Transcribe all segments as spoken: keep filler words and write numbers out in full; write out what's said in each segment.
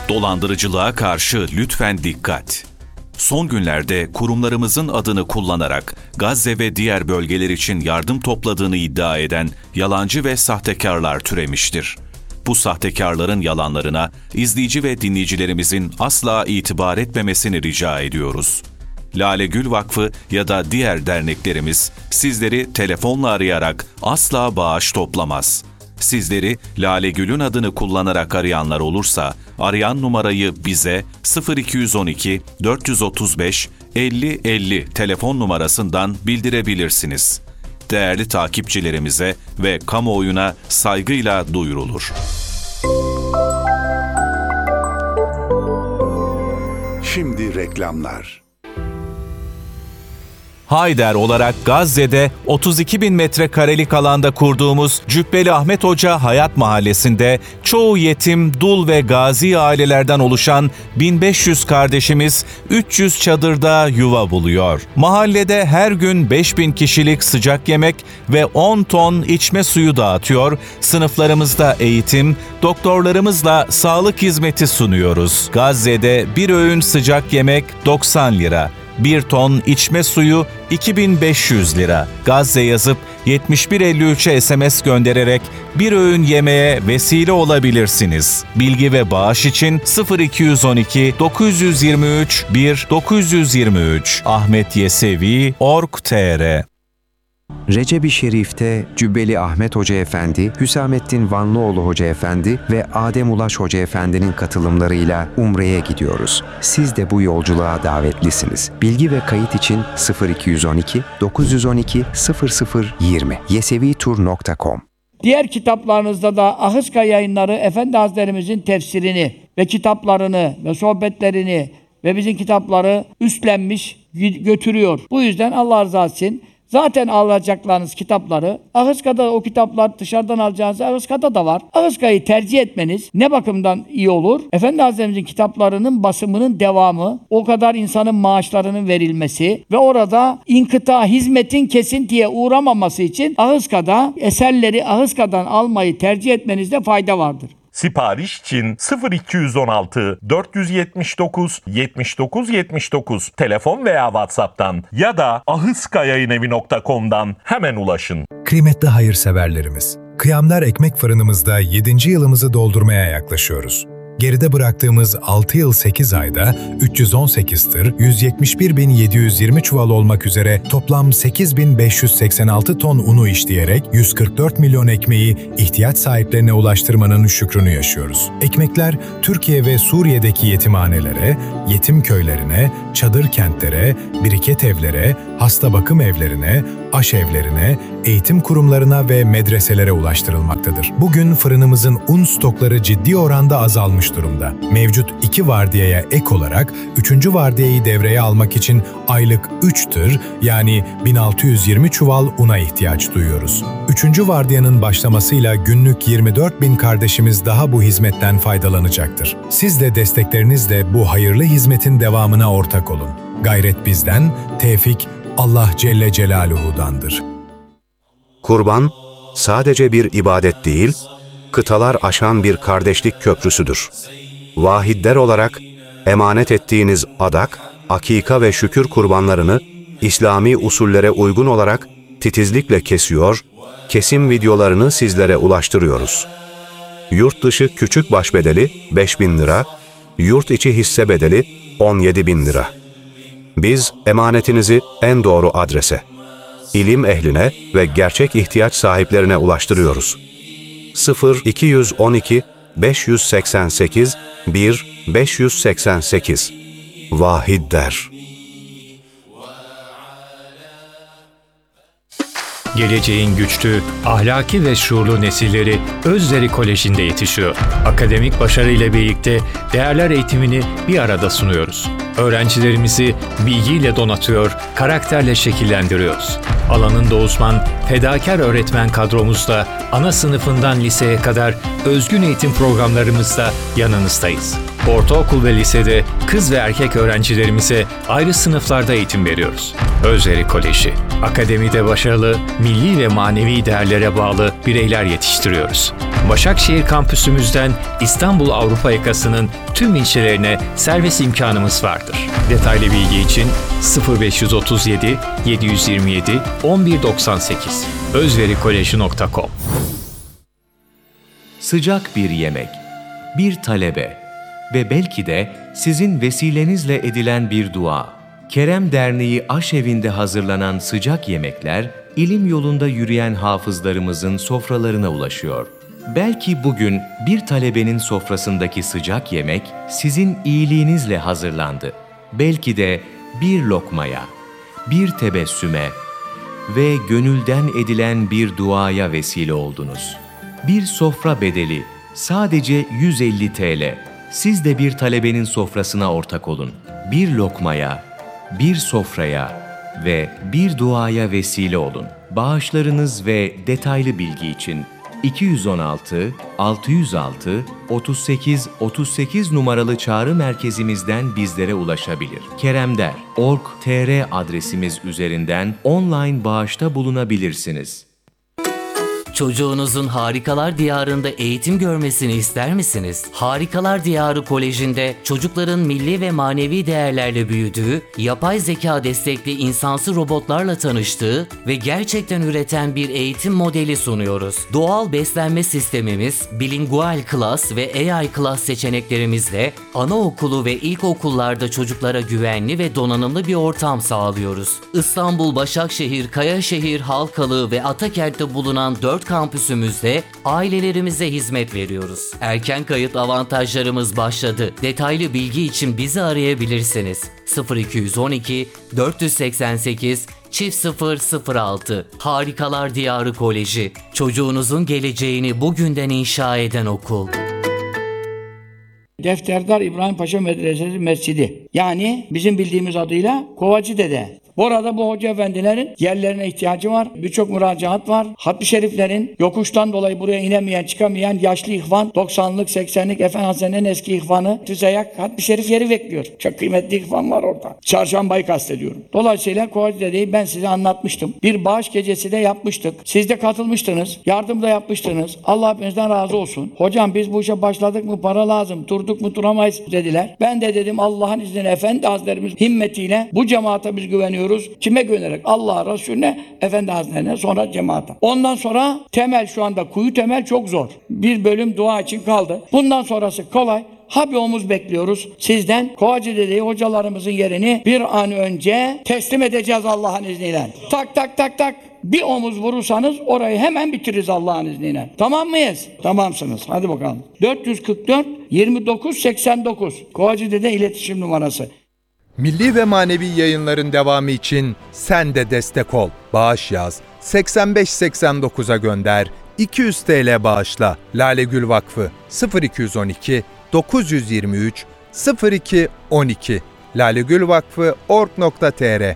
Dolandırıcılığa karşı lütfen dikkat. Son günlerde kurumlarımızın adını kullanarak Gazze ve diğer bölgeler için yardım topladığını iddia eden yalancı ve sahtekarlar türemiştir. Bu sahtekarların yalanlarına izleyici ve dinleyicilerimizin asla itibar etmemesini rica ediyoruz. Lale Gül Vakfı ya da diğer derneklerimiz sizleri telefonla arayarak asla bağış toplamaz. Sizleri Lale Gül'ün adını kullanarak arayanlar olursa, arayan numarayı bize sıfır iki yüz on iki dört yüz otuz beş elli elli telefon numarasından bildirebilirsiniz. Değerli takipçilerimize ve kamuoyuna saygıyla duyurulur. Şimdi reklamlar. Hayder olarak Gazze'de otuz iki bin metrekarelik alanda kurduğumuz Cübbeli Ahmet Hoca Hayat Mahallesi'nde çoğu yetim, dul ve gazi ailelerden oluşan bin beş yüz kardeşimiz üç yüz çadırda yuva buluyor. Mahallede her gün beş bin kişilik sıcak yemek ve on ton içme suyu dağıtıyor, sınıflarımızda eğitim, doktorlarımızla sağlık hizmeti sunuyoruz. Gazze'de bir öğün sıcak yemek doksan lira. Bir ton içme suyu iki bin beş yüz lira. Gazze yazıp yetmiş bir elli üçe S M S göndererek bir öğün yemeğe vesile olabilirsiniz. Bilgi ve bağış için sıfır iki yüz on iki dokuz yüz yirmi üç bir dokuz yüz yirmi üç ahmetyesevi nokta org nokta tr. Recep-i Şerif'te Cübbeli Ahmet Hoca Efendi, Hüsamettin Vanlıoğlu Hoca Efendi ve Adem Ulaş Hoca Efendi'nin katılımlarıyla Umre'ye gidiyoruz. Siz de bu yolculuğa davetlisiniz. Bilgi ve kayıt için sıfır iki yüz on iki dokuz yüz on iki sıfır sıfır yirmi yesevitur nokta com. Diğer kitaplarınızda da Ahıska Yayınları Efendi Hazretlerimizin tefsirini ve kitaplarını ve sohbetlerini ve bizim kitapları üstlenmiş, götürüyor. Bu yüzden Allah rızası için zaten alacaklarınız kitapları, Ahıska'da o kitaplar dışarıdan alacağınız Ahıska'da da var. Ahıska'yı tercih etmeniz ne bakımdan iyi olur? Efendi Hazretlerimizin kitaplarının basımının devamı, o kadar insanın maaşlarının verilmesi ve orada inkıta, hizmetin kesintiye uğramaması için Ahıska'da eserleri Ahıska'dan almayı tercih etmenizde fayda vardır. Sipariş için sıfır iki yüz on altı dört yüz yetmiş dokuz yetmiş dokuz yetmiş dokuz telefon veya WhatsApp'tan ya da ahıskayayinevi nokta com'dan hemen ulaşın. Kıymetli hayırseverlerimiz, Kıyamlar Ekmek Fırınımızda yedinci yılımızı doldurmaya yaklaşıyoruz. Geride bıraktığımız altı yıl sekiz ayda üç yüz on sekiz tır, yüz yetmiş bir bin yedi yüz yirmi çuval olmak üzere toplam sekiz bin beş yüz seksen altı ton unu işleyerek yüz kırk dört milyon ekmeği ihtiyaç sahiplerine ulaştırmanın şükrünü yaşıyoruz. Ekmekler Türkiye ve Suriye'deki yetimhanelere, yetim köylerine, çadır kentlere, biriket evlere, hasta bakım evlerine, aşevlerine, eğitim kurumlarına ve medreselere ulaştırılmaktadır. Bugün fırınımızın un stokları ciddi oranda azalmış durumda. Mevcut iki vardiyaya ek olarak üçüncü vardiyayı devreye almak için aylık üç tır yani bin altı yüz yirmi çuval una ihtiyaç duyuyoruz. Üçüncü vardiyanın başlamasıyla günlük yirmi dört bin kardeşimiz daha bu hizmetten faydalanacaktır. Siz de desteklerinizle bu hayırlı hizmetin devamına ortak olun. Gayret bizden, tevfik Allah Celle Celaluhu'dandır. Kurban, sadece bir ibadet değil, kıtalar aşan bir kardeşlik köprüsüdür. Vahidler olarak emanet ettiğiniz adak, akika ve şükür kurbanlarını İslami usullere uygun olarak titizlikle kesiyor, kesim videolarını sizlere ulaştırıyoruz. Yurt dışı küçük baş bedeli beş bin lira, yurt içi hisse bedeli on yedi bin lira. Biz emanetinizi en doğru adrese, ilim ehline ve gerçek ihtiyaç sahiplerine ulaştırıyoruz. sıfır iki yüz on iki beş yüz seksen sekiz bir beş yüz seksen sekiz Vahidler. Geleceğin güçlü, ahlaki ve şuurlu nesilleri Özderi Koleji'nde yetişiyor. Akademik başarıyla birlikte değerler eğitimini bir arada sunuyoruz. Öğrencilerimizi bilgiyle donatıyor, karakterle şekillendiriyoruz. Alanında uzman, fedakar öğretmen kadromuzla ana sınıfından liseye kadar özgün eğitim programlarımızla yanınızdayız. Ortaokul ve lisede kız ve erkek öğrencilerimize ayrı sınıflarda eğitim veriyoruz. Özveri Koleji, akademide başarılı, milli ve manevi değerlere bağlı bireyler yetiştiriyoruz. Başakşehir kampüsümüzden İstanbul Avrupa yakasının tüm ilçelerine servis imkanımız vardır. Detaylı bilgi için sıfır beş otuz yedi yedi yirmi yedi on bir doksan sekiz özverikoleji nokta com. Sıcak bir yemek, bir talebe ve belki de sizin vesilenizle edilen bir dua. Kerem Derneği Aşevi'nde hazırlanan sıcak yemekler, ilim yolunda yürüyen hafızlarımızın sofralarına ulaşıyor. Belki bugün bir talebenin sofrasındaki sıcak yemek sizin iyiliğinizle hazırlandı. Belki de bir lokmaya, bir tebessüme ve gönülden edilen bir duaya vesile oldunuz. Bir sofra bedeli sadece yüz elli TL. Siz de bir talebenin sofrasına ortak olun. Bir lokmaya, bir sofraya ve bir duaya vesile olun. Bağışlarınız ve detaylı bilgi için iki yüz on altı altı yüz altı otuz sekiz otuz sekiz numaralı çağrı merkezimizden bizlere ulaşabilir. keremder nokta org nokta tr adresimiz üzerinden online bağışta bulunabilirsiniz. Çocuğunuzun Harikalar Diyarı'nda eğitim görmesini ister misiniz? Harikalar Diyarı Koleji'nde çocukların milli ve manevi değerlerle büyüdüğü, yapay zeka destekli insansı robotlarla tanıştığı ve gerçekten üreten bir eğitim modeli sunuyoruz. Doğal beslenme sistemimiz, bilingual class ve A I class seçeneklerimizle anaokulu ve ilkokullarda çocuklara güvenli ve donanımlı bir ortam sağlıyoruz. İstanbul, Başakşehir, Kayaşehir, Halkalı ve Atakent'te bulunan dört kampüsümüzde ailelerimize hizmet veriyoruz. Erken kayıt avantajlarımız başladı. Detaylı bilgi için bizi arayabilirsiniz. sıfır iki on iki dört seksen sekiz sıfır sıfır altı Harikalar Diyarı Koleji. Çocuğunuzun geleceğini bugünden inşa eden okul. Defterdar İbrahim Paşa Medresesi Mescidi. Yani bizim bildiğimiz adıyla Kovacı Dede. Bu arada bu hoca efendilerin yerlerine ihtiyacı var. Birçok müracaat var. Hatmi şeriflerin yokuştan dolayı buraya inemeyen, çıkamayan yaşlı ihvan, doksanlık, seksenlik Efendi Hazretleri'nin eski ihvanı, Tüzeyak Hatmi şerif yeri bekliyor. Çok kıymetli ihvan var orada. Çarşambayı kastediyorum. Dolayısıyla Kovacı Dede'yi ben size anlatmıştım. Bir bağış gecesi de yapmıştık. Siz de katılmıştınız. Yardım da yapmıştınız. Allah hepinizden razı olsun. Hocam biz bu işe başladık mı para lazım. Durduk mu duramayız dediler. Ben de dedim Allah'ın izniyle Efendi Hazretlerimiz himmetiyle bu cemaate biz güveniyoruz. Kime güvenerek? Allah'a, Resulüne, Efendi Hazretlerine, sonra cemaate. Ondan sonra temel şu anda kuyu temel çok zor. Bir bölüm dua için kaldı. Bundan sonrası kolay. Ha bir omuz bekliyoruz sizden. Kovacı Dede'yi hocalarımızın yerini bir an önce teslim edeceğiz Allah'ın izniyle. Tak tak tak tak. Bir omuz vurursanız orayı hemen bitiririz Allah'ın izniyle. Tamam mıyız? Tamamsınız. Hadi bakalım. dört yüz kırk dört yirmi dokuz seksen dokuz Kovacı Dede iletişim numarası. Milli ve manevi yayınların devamı için sen de destek ol. Bağış yaz. seksen beş seksen dokuza gönder. iki yüz TL bağışla. Lale Gül Vakfı sıfır iki on iki dokuz yüz yirmi üç sıfır iki on iki lalegülvakfı nokta org nokta tr.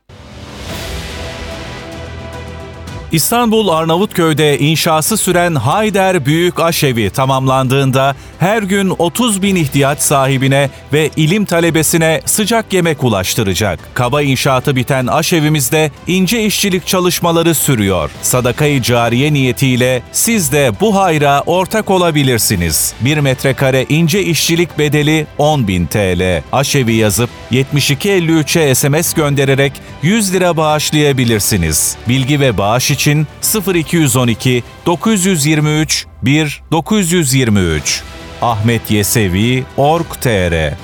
İstanbul Arnavutköy'de inşası süren Hayder Büyük Aşevi tamamlandığında her gün otuz bin ihtiyaç sahibine ve ilim talebesine sıcak yemek ulaştıracak. Kaba inşaatı biten aşevimizde ince işçilik çalışmaları sürüyor. Sadaka-i cariye niyetiyle siz de bu hayra ortak olabilirsiniz. Bir metrekare ince işçilik bedeli on bin TL. Aşevi yazıp yetmiş iki elli üçe S M S göndererek yüz lira bağışlayabilirsiniz. Bilgi ve bağış için için sıfır iki on iki dokuz yüz yirmi üç bir dokuz yüz yirmi üç ahmetyesevi nokta org nokta tr.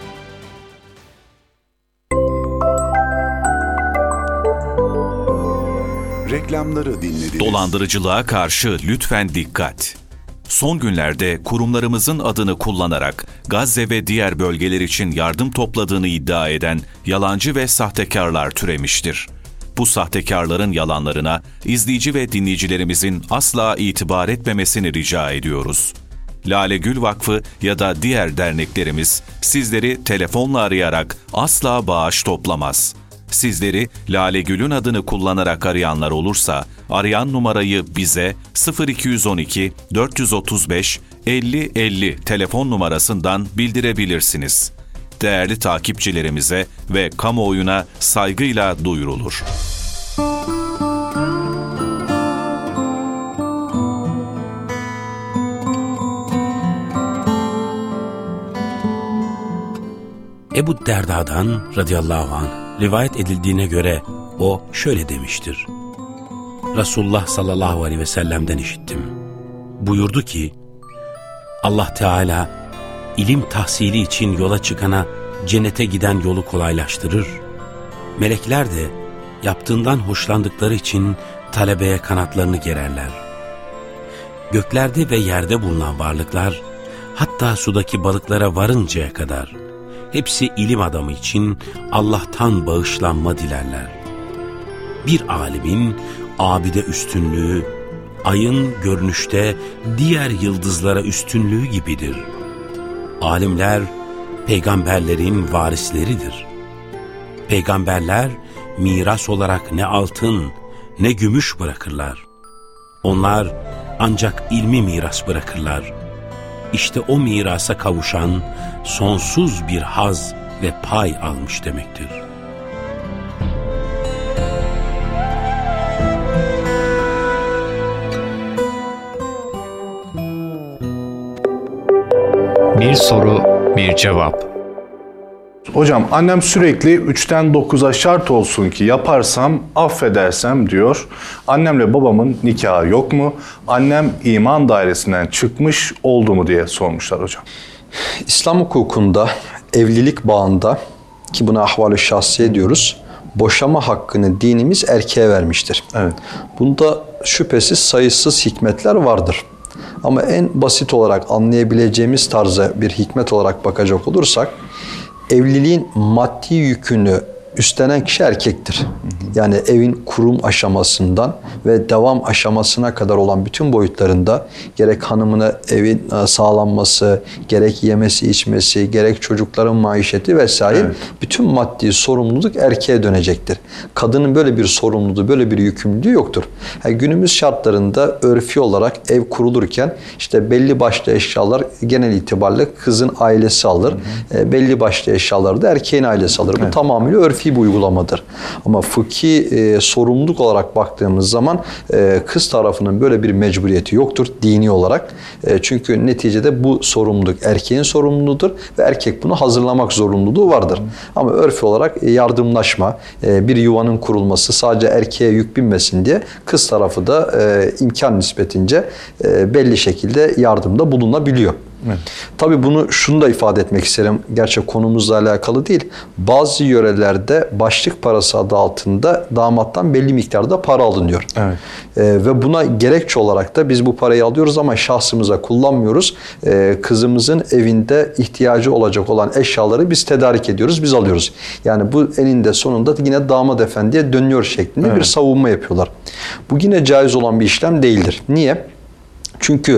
Reklamları dinlediniz. Dolandırıcılığa karşı lütfen dikkat. Son günlerde kurumlarımızın adını kullanarak Gazze ve diğer bölgeler için yardım topladığını iddia eden yalancı ve sahtekarlar türemiştir. Bu sahtekarların yalanlarına izleyici ve dinleyicilerimizin asla itibar etmemesini rica ediyoruz. Lale Gül Vakfı ya da diğer derneklerimiz sizleri telefonla arayarak asla bağış toplamaz. Sizleri Lale Gül'ün adını kullanarak arayanlar olursa, arayan numarayı bize sıfır iki yüz on iki dört yüz otuz beş elli elli telefon numarasından bildirebilirsiniz. Değerli takipçilerimize ve kamuoyuna saygıyla duyurulur. Ebu Derda'dan radıyallahu anh rivayet edildiğine göre o şöyle demiştir. Resulullah sallallahu aleyhi ve sellem'den işittim. Buyurdu ki, Allah Teala ilim tahsili için yola çıkana cennete giden yolu kolaylaştırır. Melekler de yaptığından hoşlandıkları için talebeye kanatlarını gererler. Göklerde ve yerde bulunan varlıklar, hatta sudaki balıklara varıncaya kadar hepsi ilim adamı için Allah'tan bağışlanma dilerler. Bir alimin abide üstünlüğü, ayın görünüşte diğer yıldızlara üstünlüğü gibidir. Alimler, peygamberlerin varisleridir. Peygamberler, miras olarak ne altın, ne gümüş bırakırlar. Onlar ancak ilmi miras bırakırlar. İşte o mirasa kavuşan, sonsuz bir haz ve pay almış demektir. Bir soru, bir cevap. Hocam annem sürekli üçten dokuza şart olsun ki yaparsam affedersem diyor. Annemle babamın nikahı yok mu? Annem iman dairesinden çıkmış oldu mu diye sormuşlar hocam. İslam hukukunda evlilik bağında, ki buna ahval-i şahsiye diyoruz, boşama hakkını dinimiz erkeğe vermiştir. Evet. Bunda şüphesiz sayısız hikmetler vardır. Ama en basit olarak anlayabileceğimiz tarzda bir hikmet olarak bakacak olursak, evliliğin maddi yükünü üstlenen kişi erkektir. Yani evin kurum aşamasından ve devam aşamasına kadar olan bütün boyutlarında gerek hanımına evin sağlanması, gerek yemesi içmesi, gerek çocukların maişeti vesaire, evet, bütün maddi sorumluluk erkeğe dönecektir. Kadının böyle bir sorumluluğu, böyle bir yükümlülüğü yoktur. Yani günümüz şartlarında örfi olarak ev kurulurken işte belli başlı eşyalar genel itibariyle kızın ailesi alır. Hı hı. Belli başlı eşyaları da erkeğin ailesi alır. Evet. Bu tamamıyla örfi bir uygulamadır. Ama fıkhi e, sorumluluk olarak baktığımız zaman e, kız tarafının böyle bir mecburiyeti yoktur dini olarak. E, çünkü neticede bu sorumluluk erkeğin sorumluluğudur ve erkek bunu hazırlamak zorunluluğu vardır. Hmm. Ama örfi olarak yardımlaşma, e, bir yuvanın kurulması sadece erkeğe yük binmesin diye kız tarafı da e, imkan nispetince e, belli şekilde yardımda bulunabiliyor. Evet. Tabii bunu şunu da ifade etmek isterim. Gerçi konumuzla alakalı değil. Bazı yörelerde başlık parası adı altında damattan belli miktarda para alınıyor. Evet. Ee, ve buna gerekçe olarak da biz bu parayı alıyoruz ama şahsımıza kullanmıyoruz. Ee, kızımızın evinde ihtiyacı olacak olan eşyaları biz tedarik ediyoruz, biz alıyoruz. Yani bu eninde sonunda yine damat efendiye dönüyor şeklinde, evet, bir savunma yapıyorlar. Bu yine caiz olan bir işlem değildir. Niye? Çünkü